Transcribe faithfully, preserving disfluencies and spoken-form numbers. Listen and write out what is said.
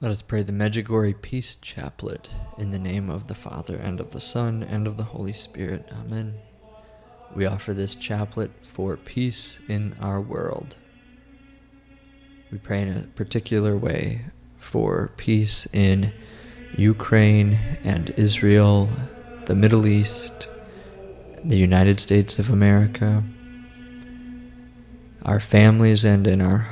Let us pray the Medjugorje Peace Chaplet in the name of the Father, and of the Son, and of the Holy Spirit. Amen. We offer this chaplet for peace in our world. We pray in a particular way for peace in Ukraine and Israel, the Middle East, the United States of America, our families, and in our